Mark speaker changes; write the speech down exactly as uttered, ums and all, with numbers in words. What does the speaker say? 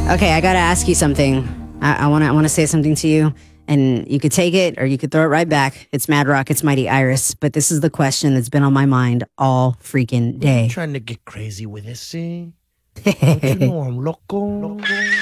Speaker 1: Okay, I gotta ask you something. I, I wanna I wanna say something to you, and you could take it or you could throw it right back. It's Mad Rock, it's Mighty Iris, but this is the question that's been on my mind all freaking day.
Speaker 2: I'm trying to get crazy with this, see? Don't you know I'm loco?